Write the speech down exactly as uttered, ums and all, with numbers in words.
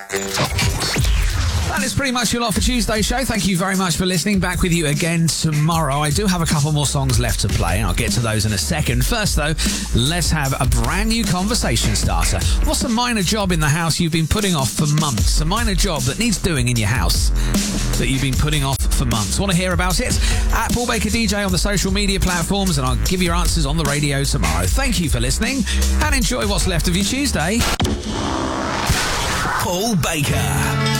That is pretty much your lot for Tuesday's show. Thank you very much for listening. Back with you again tomorrow. I do have a couple more songs left to play, and I'll get to those in a second. First, though, let's have a brand new conversation starter. What's a minor job in the house you've been putting off for months? A minor job that needs doing in your house that you've been putting off for months. Want to hear about it? At Paul Baker D J on the social media platforms, and I'll give you your answers on the radio tomorrow. Thank you for listening, and enjoy what's left of your Tuesday. Paul Baker.